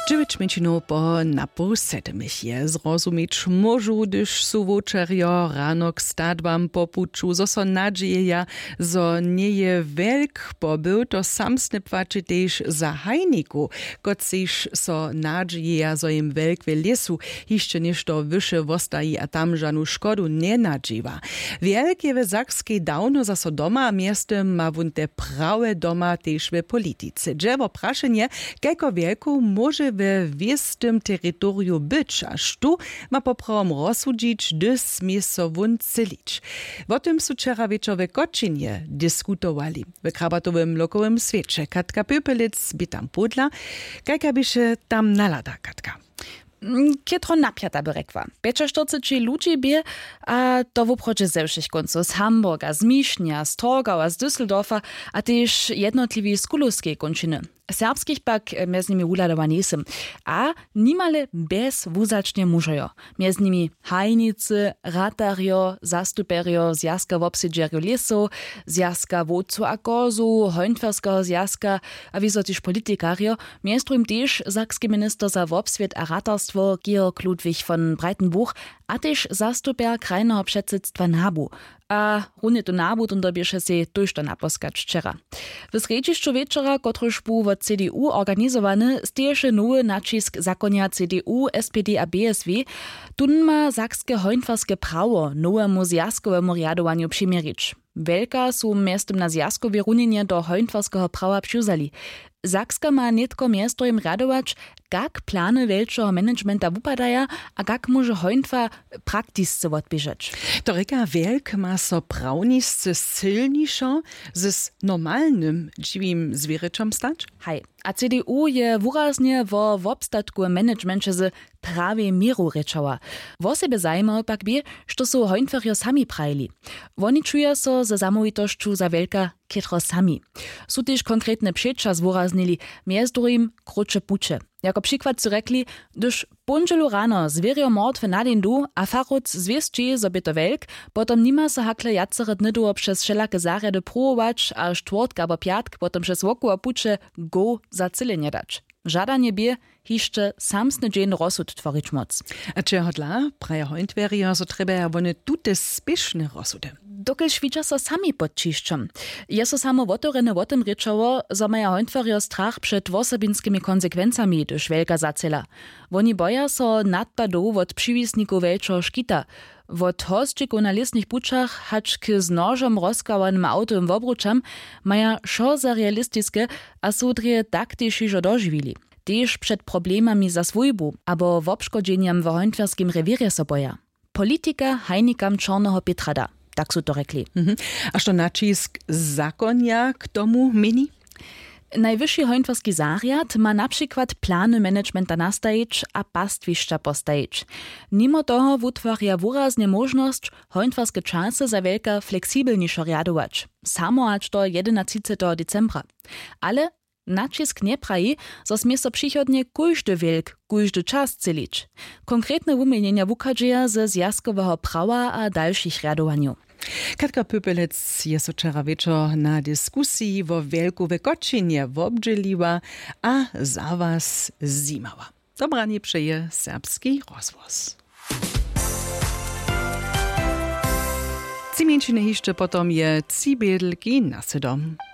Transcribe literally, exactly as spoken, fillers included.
dziewięć minut po na pół siedmich je zrozumieć może, gdyż su wočerjo rano k stadwam popuczu, zo so nadzieja, zo nie je wielk pobył, to sam snipwaczy też za hajniku, kociż so nadzieja, zo im wielk w lesu, jeszcze ništo wyższe wostaji, a tam żanu szkodu nie nadziewa. Wielk je w Zakskiej dawno za so doma, a miastem ma wun te prawe doma też w polityce. Drzewo praszenie, kajko wielku może w wiestym terytoriu być, aż tu ma poprawom rozsudzić, gdy smie so wun cylić. O tym su wczera wieczor w Koczynie dyskutowali. W krabatowym lokowym świecie Katka Pöpelic by tam podla, kajka by się tam nalada, Katka. Kietro napiata by rekła. pięćdziesiąt ludzi bie, a to w obchodzie ze wszystkich końców, z Hamburga, z Misznia, z Torgau, z Düsseldorfa, a też jednotliwi z Kulowskiej kończyny. Serbskich pak między nimi uladowa nisem, a nimale bez wuzacznie mużojo. Między nimi hajnicy, ratario, zastuperio, zjazka wobsydżerio lesu, zjazka wodcu a kozu, hońtwerskiego zjazka, a wieso też politikario, między drugim też sakski minister za wobswiet a ratarstwo Georg Ludwig von Breitenbuch, a też zastuper krajnego przedsedztwa Nabu. A runie to Nabu dobieše się tuż to naposkać wczera. W sredziszczu wieczora, kotruż był w C D U organizowany, stieje nowy nacisk zakonia C D U, S P D a B S W. Tun ma sakskie hońtwarskie prawo nowemu zjazkowemu riadowaniu przymierzyć. Wielka su miastem na zjazkowie runienie do hońtwarskiego prawa przyuzali. Sakska ma netko miasto im radować, jak plany wielczego managementa wypadają, a jak może hońtwa praktycznie odbieżeć. To reka wielk ma so prawniscy silniejszą z normalnym dziwim zwieryczom stać? Hej, a C D U je wyraźnie w obstatku managemencie z prawie mieru rečała. W sobie zajmowało pak bie, što su hońtwarjo sami prajli. Oni czują so ze samovitošću za wielka kietro sami. Su też konkretne przeczas wyraznili, między drugim krótsze pucze. Jako przykład su rekli, gdyż pondzielu rano zwierio martwe na den du, a faruc zwieszczy sobie to wielk, potom nima so hakle jacere dny duo przez wszelakie zarady próbować, a czwartk albo piatk potom przez woku a pucze go za cylenie dać. Żadanie bie hiszcze samsny dzień rozsud tworzyć moc. A czy hodla, praja hońtweria, so treba ja wone tute spieszne rozsudy. Dokel świdcza so sami podčišćom. Je so samo wotorene o tym rečowo, zo maja hońtwerio strach przed wosobinskimi konsekwencami, gdyż wielka zacela. Oni boja so nadpadów od przywisników wielczego szkita. Wot hostczyków na lesnych buczach, hacz k z nożem rozkawanym autem w obruczam, maja šo za realistiskie, a sudrie taktyšižo dożywili. Też przed problemami za swójbu, abo w obszkodzieniam w hońtwerskim rewirje so boja. Polityka hajnikam czarnego Pietrada. Tak su to rekli. Mhm. A što nacisk zakonia k tomu mini? Najwyższy hońtwarski zariad ma na przykład plany managementa nastajić a pastwiszcza postajić. Mimo toho wytwarja wyraznie możność hońtwarskie czasy za wielka fleksibelniejszo riadować. Samo aż do jedenastego decembra. Ale nacisk nie praji, zo smie so przychodnie każdy wielk, każdy czas cylić. Konkretne wymienienia wukadzieja ze zjazkowego prawa a dalszych riadowaniu. Katka Pöpelic je so wczera wieczor na dyskusji wo wielku w Koczynie wobdżeliła, a za was zimała. Dobra nie przeje serbski rozwoz. Cimięciny jeszcze potom je cibědlki na sedom.